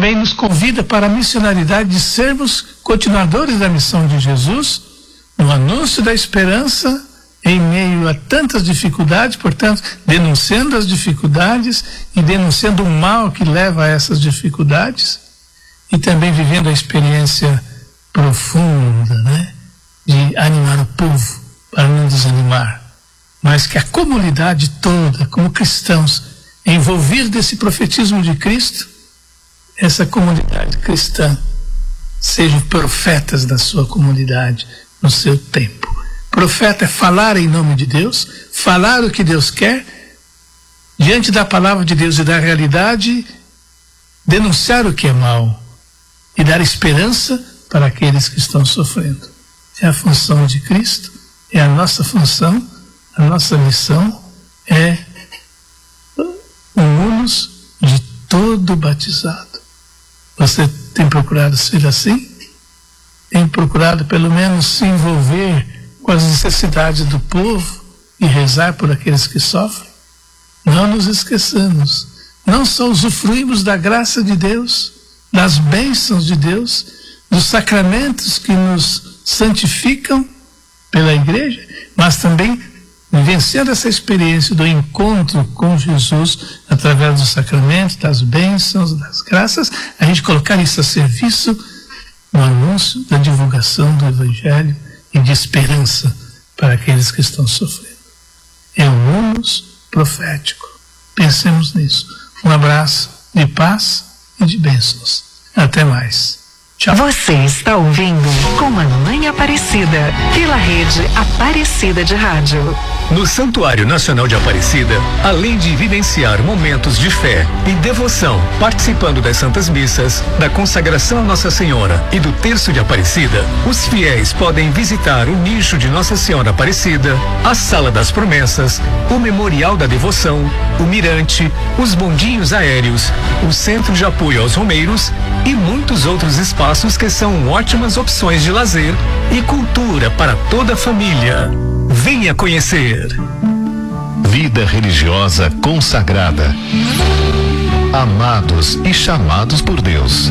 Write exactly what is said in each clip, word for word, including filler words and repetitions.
também nos convida para a missionariedade de sermos continuadores da missão de Jesus, no anúncio da esperança em meio a tantas dificuldades, portanto, denunciando as dificuldades e denunciando o mal que leva a essas dificuldades, e também vivendo a experiência profunda, né, de animar o povo para não desanimar, mas que a comunidade toda, como cristãos, envolvida desse profetismo de Cristo, essa comunidade cristã sejam profetas da sua comunidade no seu tempo. Profeta é falar em nome de Deus, falar o que Deus quer, diante da palavra de Deus e da realidade, denunciar o que é mal e dar esperança para aqueles que estão sofrendo. É a função de Cristo, é a nossa função, a nossa missão é unir-nos de todo batizado. Você tem procurado ser assim? Tem procurado pelo menos se envolver com as necessidades do povo e rezar por aqueles que sofrem? Não nos esqueçamos, não só usufruímos da graça de Deus, das bênçãos de Deus, dos sacramentos que nos santificam pela igreja, mas também vivenciando essa experiência do encontro com Jesus através dos sacramentos, das bênçãos, das graças, a gente colocar isso a serviço no anúncio da divulgação do Evangelho e de esperança para aqueles que estão sofrendo. É um unus profético. Pensemos nisso. Um abraço de paz e de bênçãos. Até mais. Tchau. Você está ouvindo Com Mamãe Aparecida, pela rede Aparecida de Rádio. No Santuário Nacional de Aparecida, além de vivenciar momentos de fé e devoção, participando das Santas Missas, da consagração a Nossa Senhora e do Terço de Aparecida, os fiéis podem visitar o nicho de Nossa Senhora Aparecida, a Sala das Promessas, o Memorial da Devoção, o Mirante, os bondinhos aéreos, o Centro de Apoio aos Romeiros e muitos outros espaços que são ótimas opções de lazer e cultura para toda a família. Venha conhecer. Vida religiosa consagrada. Amados e chamados por Deus.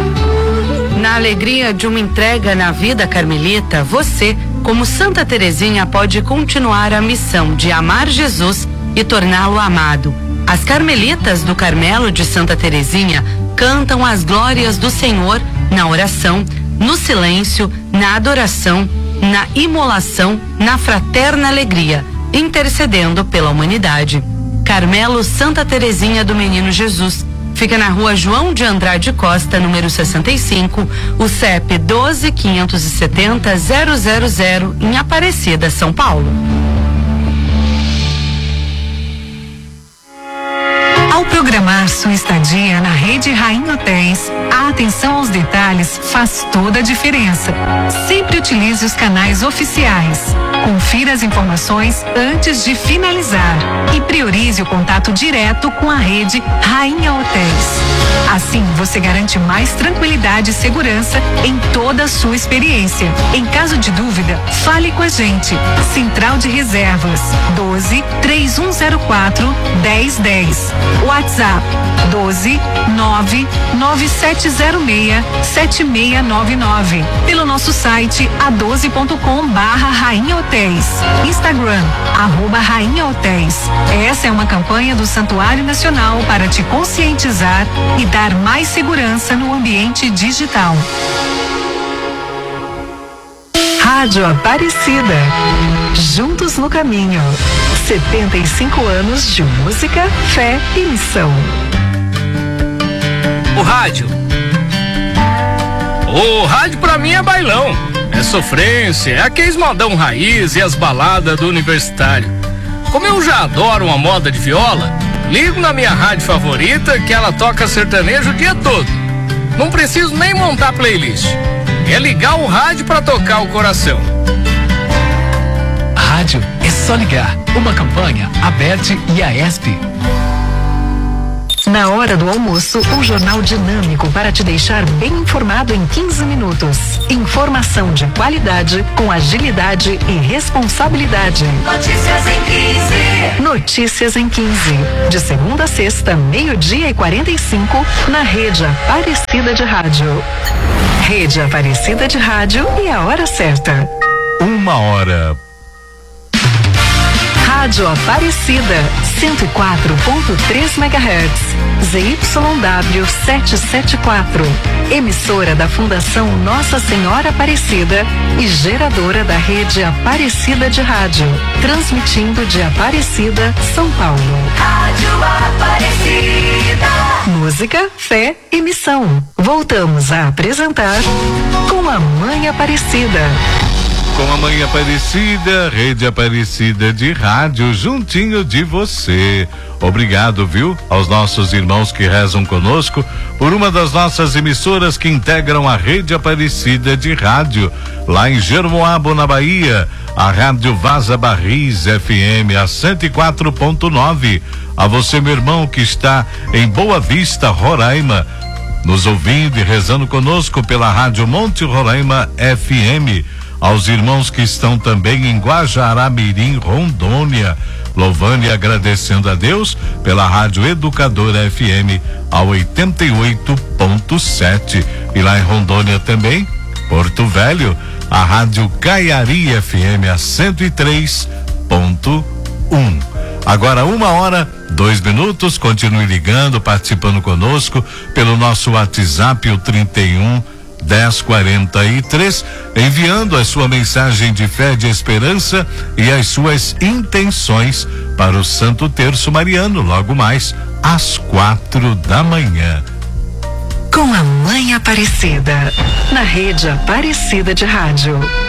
Na alegria de uma entrega na vida carmelita, você, como Santa Teresinha, pode continuar a missão de amar Jesus e torná-lo amado. As carmelitas do Carmelo de Santa Teresinha cantam as glórias do Senhor na oração, no silêncio, na adoração, na imolação, na fraterna alegria, intercedendo pela humanidade. Carmelo Santa Teresinha do Menino Jesus. Fica na rua João de Andrade Costa, número sessenta e cinco, o C E P doze, quinhentos e setenta, zero zero zero, em Aparecida, São Paulo. Ao programar sua estadia na rede Rainha Hotéis, a atenção aos detalhes faz toda a diferença. Sempre utilize os canais oficiais. Confira as informações antes de finalizar e priorize o contato direto com a rede Rainha Hotéis. Assim, você garante mais tranquilidade e segurança em toda a sua experiência. Em caso de dúvida, fale com a gente. Central de Reservas doze, três um zero quatro, dez dez. WhatsApp doze, nove, nove sete zero seis, sete seis nove nove. Pelo nosso site a doze ponto com barra Rainha Hotéis. Instagram, arroba Rainha Hotéis. Essa é uma campanha do Santuário Nacional para te conscientizar e dar mais segurança no ambiente digital. Rádio Aparecida. Juntos no caminho. setenta e cinco anos de música, fé e missão. O rádio. O rádio pra mim é bailão. É sofrência, é aqueles modão raiz e as baladas do universitário. Como eu já adoro uma moda de viola, ligo na minha rádio favorita que ela toca sertanejo o dia todo. Não preciso nem montar playlist. É ligar o rádio pra tocar o coração. Rádio é só ligar. Uma campanha, Aberte e a E S P. Na hora do almoço, um jornal dinâmico para te deixar bem informado em quinze minutos. Informação de qualidade, com agilidade e responsabilidade. Notícias em quinze. Notícias em quinze. De segunda a sexta, meio-dia e quarenta e cinco, na Rede Aparecida de Rádio. Rede Aparecida de Rádio e a hora certa. Uma hora. Rádio Aparecida, cento e quatro ponto três megahertz, Z Y W setecentos e setenta e quatro, emissora da Fundação Nossa Senhora Aparecida e geradora da Rede Aparecida de Rádio, transmitindo de Aparecida, São Paulo. Rádio Aparecida. Música, fé e missão. Voltamos a apresentar Com a Mãe Aparecida. Com a Mãe Aparecida, Rede Aparecida de Rádio, juntinho de você. Obrigado, viu, aos nossos irmãos que rezam conosco por uma das nossas emissoras que integram a Rede Aparecida de Rádio, lá em Jeromoabo, na Bahia, a Rádio Vaza Barris F M, a cento e quatro ponto nove. A você, meu irmão, que está em Boa Vista, Roraima, nos ouvindo e rezando conosco pela Rádio Monte Roraima F M. Aos irmãos que estão também em Guajará-Mirim, Rondônia, louvando e agradecendo a Deus pela Rádio Educadora F M, a oitenta e oito ponto sete. E lá em Rondônia também, Porto Velho, a Rádio Caiari F M, a cento e três ponto um. Agora uma hora, dois minutos, continue ligando, participando conosco pelo nosso WhatsApp, o trinta e um, dez, quarenta e três, enviando a sua mensagem de fé, de esperança e as suas intenções para o Santo Terço Mariano, logo mais às quatro da manhã. Com a Mãe Aparecida, na Rede Aparecida de Rádio.